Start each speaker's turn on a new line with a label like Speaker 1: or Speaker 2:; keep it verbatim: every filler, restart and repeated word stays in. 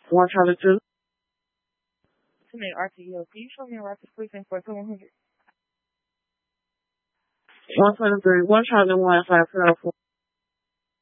Speaker 1: one twenty-two.
Speaker 2: To make R T O, can you show me a record precinct for two one hundred?
Speaker 1: one twenty-three, one twenty-one, five four.